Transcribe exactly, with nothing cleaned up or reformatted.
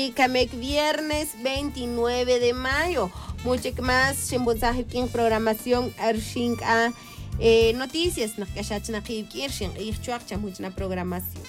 Camek viernes veintinueve de mayo. Mucho más, Shimbunzaje en programación Arshink a eh, noticias, Nakashach Nakib Kirshin, Irchuach, mucha programación.